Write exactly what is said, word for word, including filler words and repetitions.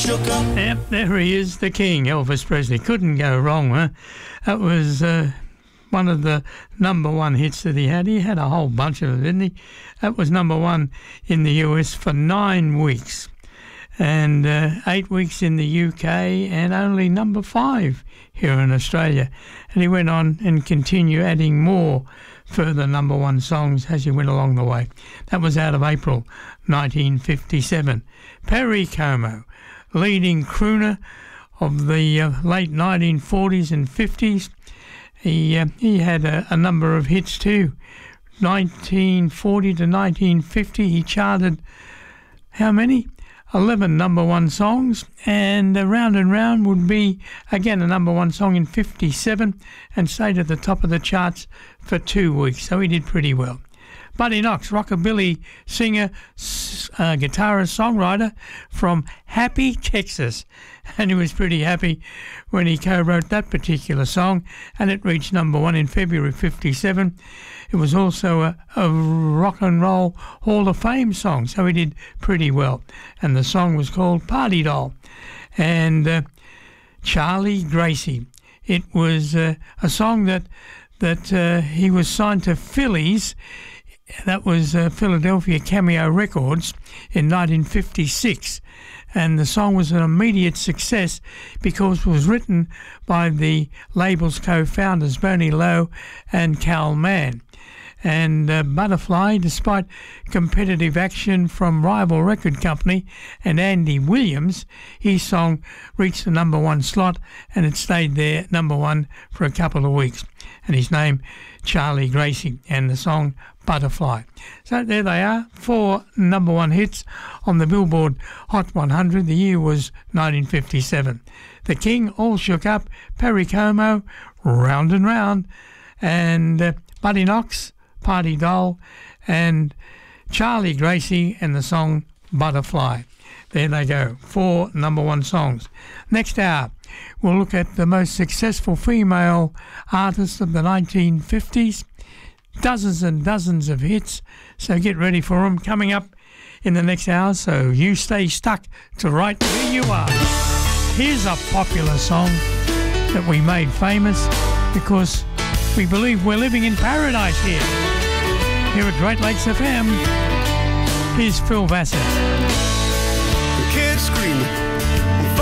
shook up. Yep, there he is, the king, Elvis Presley. Couldn't go wrong, huh? That was uh, one of the number one hits that he had. He had a whole bunch of them, didn't he? That was number one in the U S for nine weeks. And uh, eight weeks in the U K, and only number five here in Australia. And he went on and continued adding more further number one songs as he went along the way. That was out of April nineteen fifty-seven. Perry Como, leading crooner of the uh, late nineteen forties and fifties. He, uh, he had a, a number of hits too. nineteen forty to nineteen fifty, he charted how many? eleven number one songs, and uh, Round and Round would be again a number one song in fifty-seven and stayed at the top of the charts for two weeks, so he did pretty well. Buddy Knox, rockabilly singer, uh, guitarist, songwriter from Happy, Texas, and he was pretty happy when he co-wrote that particular song, and it reached number one in February fifty-seven. It was also a, a rock and roll Hall of Fame song, so he did pretty well, and the song was called Party Doll. And uh, Charlie Gracie, it was uh, a song that that uh, he was signed to Phillies. That was uh, Philadelphia Cameo Records in nineteen fifty-six, and the song was an immediate success because it was written by the label's co-founders Bernie Lowe and Cal Mann. And uh, Butterfly, despite competitive action from rival record company and Andy Williams, his song reached the number one slot, and it stayed there number one for a couple of weeks. And his name, Charlie Gracie, and the song Butterfly. So there they are, four number one hits on the Billboard Hot one hundred. The year was nineteen fifty-seven. The King, All Shook Up, Perry Como, Round and Round, and uh, Buddy Knox, Party Doll, and Charlie Gracie and the song Butterfly. There they go, four number one songs. Next hour, we'll look at the most successful female artists of the nineteen fifties. Dozens and dozens of hits, so get ready for them coming up in the next hour, so you stay stuck to right where you are. Here's a popular song that we made famous because we believe we're living in paradise here. Here at Great Lakes F M, here's Phil Bassett. The kids screaming,